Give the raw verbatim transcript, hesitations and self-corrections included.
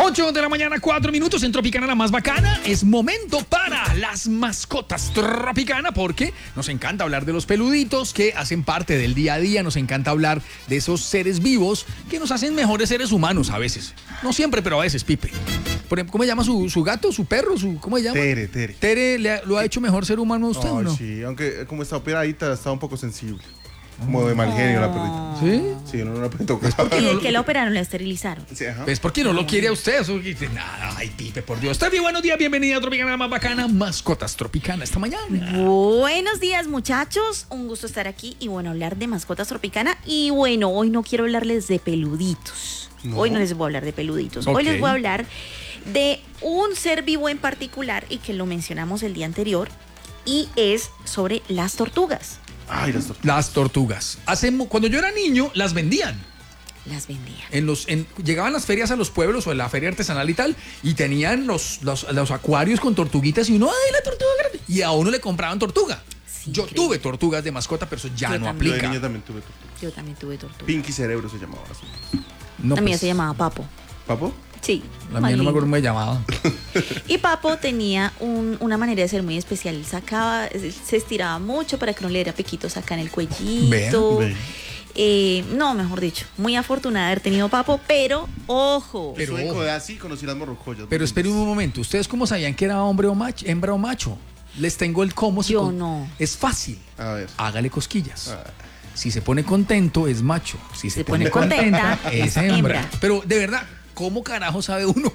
ocho de la mañana, cuatro minutos en Tropicana, la más bacana. Es momento para las mascotas Tropicana, porque nos encanta hablar de los peluditos que hacen parte del día a día. Nos encanta hablar de esos seres vivos que nos hacen mejores seres humanos a veces. No siempre, pero a veces, Pipe. Por ejemplo, ¿cómo se llama su, su gato, su perro? Su, ¿Cómo se llama? Tere, Tere. ¿Tere le ha- lo ha hecho mejor ser humano a usted Oh, o no? sí, aunque como está operadita, está un poco sensible. Como de mal genio la perrita. ¿Sí? Sí, uno no la puede tocar. ¿Y de qué la operaron? La esterilizaron. Sí, ajá. Pues ¿por qué no lo quiere a usted? Eso, dice, nada, ay, Pipe, por Dios. Steffi, buenos días, bienvenida a Tropicana, la más bacana. Mascotas Tropicana esta mañana. Buenos días, muchachos. Un gusto estar aquí y bueno, hablar de mascotas Tropicana. Y bueno, hoy no quiero hablarles de peluditos. No. Hoy no les voy a hablar de peluditos. Ok. Hoy les voy a hablar de un ser vivo en particular y que lo mencionamos el día anterior. Y es sobre las tortugas. Ay, las tortugas. Las tortugas. Hace, mu- cuando yo era niño, las vendían. Las vendían. En los, en, llegaban las ferias a los pueblos o en la feria artesanal y tal, y tenían los, los, los acuarios con tortuguitas y uno, ¡ay, la tortuga grande! Y a uno le compraban tortuga. Sí, yo increíble. tuve tortugas de mascota, pero eso ya Yo no también. Yo de aplica. niño también tuve tortugas. Yo también tuve tortuga. Pinky Cerebro se llamaba así. No, La mía pues, se llamaba Papo. ¿Papo? Sí. La mía no me acuerdo malísimo. cómo se llamaba. Y Papo tenía un- una manera de ser muy especial. Él sacaba, se estiraba mucho para que no le diera piquitos acá en el cuellito. Ve. Eh, no, mejor dicho, muy afortunada de haber tenido Papo, pero ojo. Pero Pero ojo. de así conocí las morrocoyas. Pero esperen un momento, ¿ustedes cómo sabían que era hombre o macho, hembra o macho? Les tengo el cómo. se Yo con- no. Es fácil. A ver. Hágale cosquillas. Ah. Si se pone contento, es macho. Si se, Se pone contenta, es es hembra. hembra. Pero de verdad, ¿cómo carajo sabe uno